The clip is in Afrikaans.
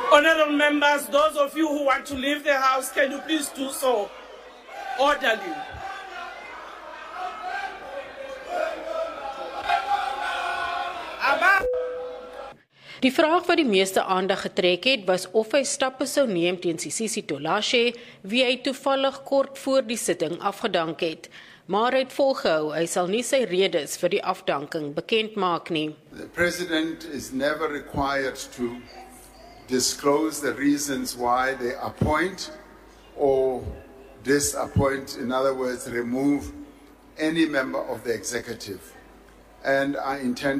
Honourable members, those of you who want to leave the House, can you please do so orderly? Die vraag wat die meeste aandag getrek het, was of hy stappe sou neem teen Sisisi Tolashe, wie hy toevallig kort voor die sitting afgedank het. Maar hy het volgehou, hy sal nie sy redes vir die afdanking bekend maak nie. The President is never required to disclose the reasons why they appoint or disappoint, in other words, remove any member of the executive. And I intend